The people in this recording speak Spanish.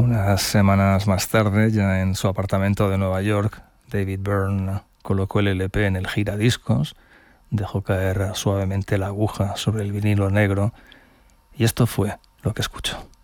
Unas semanas más tarde, ya en su apartamento de Nueva York, David Byrne colocó el LP en el giradiscos, dejó caer suavemente la aguja sobre el vinilo negro y esto fue lo que escuchó.